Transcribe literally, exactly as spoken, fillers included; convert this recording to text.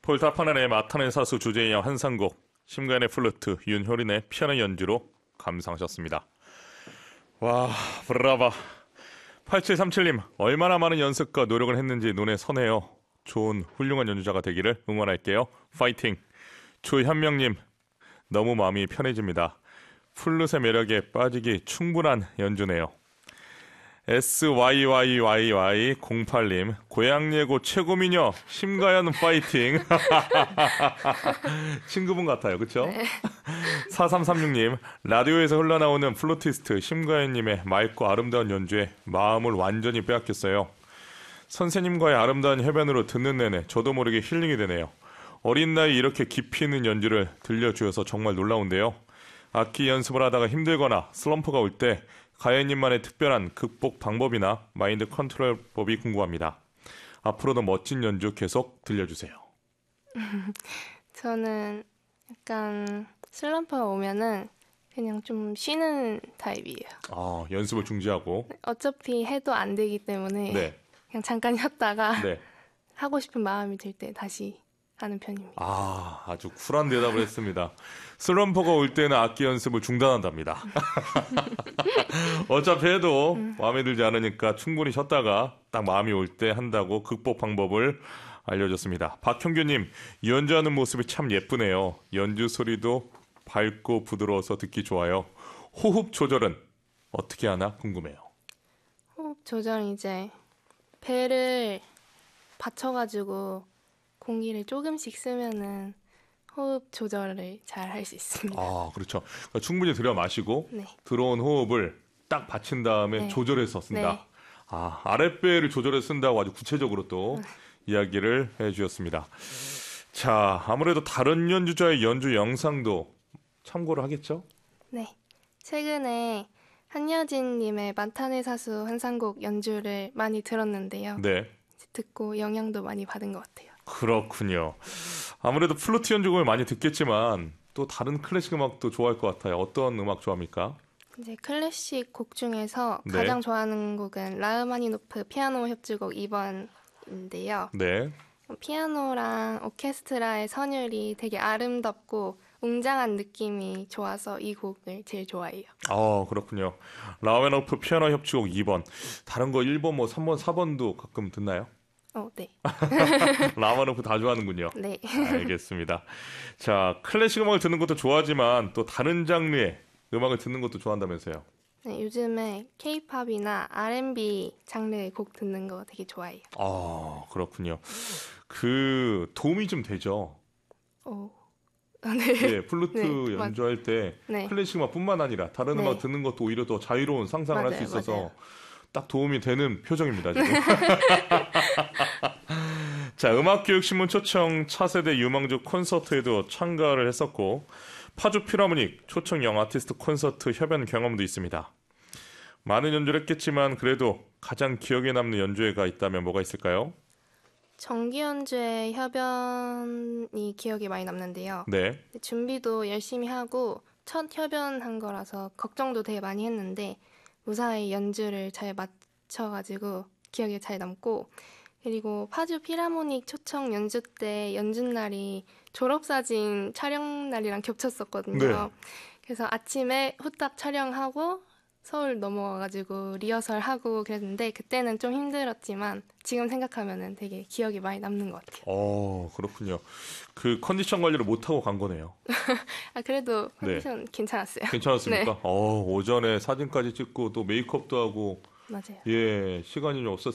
폴타파넨의 마타네 사수 주제이어 한상곡, 심가연의 플루트, 윤효린의 피아노 연주로 감상하셨습니다. 와, 브라바. 팔칠삼칠님, 얼마나 많은 연습과 노력을 했는지 눈에 선해요. 좋은 훌륭한 연주자가 되기를 응원할게요. 파이팅. 조현명님, 너무 마음이 편해집니다. 플룻의 매력에 빠지기 충분한 연주네요. 에스와이와이와이와이 공팔님, 고향예고 최고미녀 심가연 파이팅. 친구분 같아요, 그쵸? 네. 사삼삼육님, 라디오에서 흘러나오는 플루티스트 심가연님의 맑고 아름다운 연주에 마음을 완전히 빼앗겼어요. 선생님과의 아름다운 협연으로 듣는 내내 저도 모르게 힐링이 되네요. 어린 나이 이렇게 깊이 있는 연주를 들려주셔서 정말 놀라운데요. 악기 연습을 하다가 힘들거나 슬럼프가 올 때 가연님만의 특별한 극복 방법이나 마인드 컨트롤 법이 궁금합니다. 앞으로도 멋진 연주 계속 들려주세요. 저는 약간 슬럼프가 오면은 그냥 좀 쉬는 타입이에요. 아, 연습을 중지하고. 어차피 해도 안 되기 때문에 네. 그냥 잠깐 쉬었다가 네. 하고 싶은 마음이 들 때 다시 하는 편입니다. 아, 아주 쿨한 대답을 했습니다. 슬럼프가 올 때는 악기 연습을 중단한답니다. 어차피 해도 음. 마음에 들지 않으니까 충분히 쉬었다가 딱 마음이 올 때 한다고 극복 방법을 알려줬습니다. 박형규님, 연주하는 모습이 참 예쁘네요. 연주 소리도 밝고 부드러워서 듣기 좋아요. 호흡 조절은 어떻게 하나 궁금해요. 호흡 조절은 이제 배를 받쳐가지고 공기를 조금씩 쓰면은 호흡 조절을 잘 할 수 있습니다. 아, 그렇죠. 그러니까 충분히 들여 마시고 네. 들어온 호흡을 딱 받친 다음에 네. 조절해서 쓴다. 네. 아, 아랫배를 조절해서 쓴다고 아주 구체적으로 또 네. 이야기를 해주셨습니다. 자, 아무래도 다른 연주자의 연주 영상도 참고를 하겠죠? 네. 최근에 한여진님의 마타네 사수 한상곡 연주를 많이 들었는데요. 네. 듣고 영향도 많이 받은 것 같아요. 그렇군요. 아무래도 플루트 연주곡을 많이 듣겠지만 또 다른 클래식 음악도 좋아할 것 같아요. 어떤 음악 좋아합니까? 이제 클래식 곡 중에서 네. 가장 좋아하는 곡은 라흐마니노프 피아노 협주곡 이 번인데요. 네. 피아노랑 오케스트라의 선율이 되게 아름답고 웅장한 느낌이 좋아서 이 곡을 제일 좋아해요. 아, 그렇군요. 라흐마니노프 피아노 협주곡 이 번. 다른 거 일 번, 뭐 삼 번, 사 번도 가끔 듣나요? 어, 네. 라흐마니노프 다 좋아하는군요. 네. 알겠습니다. 자, 클래식 음악을 듣는 것도 좋아하지만 또 다른 장르의 음악을 듣는 것도 좋아한다면서요? 네, 요즘에 케이팝이나 알앤비 장르의 곡 듣는 거 되게 좋아해요. 아, 그렇군요. 그 도움이 좀 되죠? 어, 네. 네, 플루트 네, 연주할 때 네. 클래식 음악뿐만 아니라 다른 네. 음악 듣는 것도 오히려 더 자유로운 상상을 할 수 있어서 맞아요. 딱 도움이 되는 표정입니다, 지금. 자, 음악교육신문 초청 차세대 유망주 콘서트에도 참가를 했었고 파주 필하모닉 초청 영 아티스트 콘서트 협연 경험도 있습니다. 많은 연주를 했겠지만 그래도 가장 기억에 남는 연주회가 있다면 뭐가 있을까요? 정기 연주회 협연이 기억에 많이 남는데요. 네. 준비도 열심히 하고 첫 협연한 거라서 걱정도 되게 많이 했는데 무사히 연주를 잘 맞춰가지고 기억에 잘 남고 그리고 파주 필하모닉 초청 연주 때 연주날이 졸업사진 촬영 날이랑 겹쳤었거든요. 네. 그래서 아침에 후딱 촬영하고 서울 넘어와가지고 리허설하고 그랬는데 그때는 좀 힘들었지만 지금 생각하면은 되게 기억이 많이 남는 것 같아요. 어, 그렇군요. 그 컨디션 관리를 못하고 간 거네요. 아, 그래도 컨디션 네. 괜찮았어요. 괜찮았습니까? 네. 어, 오전에 사진까지 찍고 또 메이크업도 하고 맞아요. 예, 시간이 좀 없었어요.